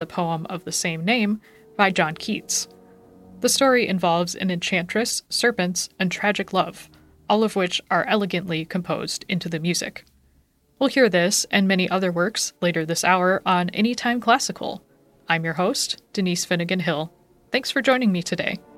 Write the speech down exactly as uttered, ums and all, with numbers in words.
poem of the same name by John Keats. The story involves an enchantress, serpents, and tragic love, all of which are elegantly composed into the music. We'll hear this and many other works later this hour on Anytime Classical. I'm your host, Denise Finnegan Hill. Thanks for joining me today.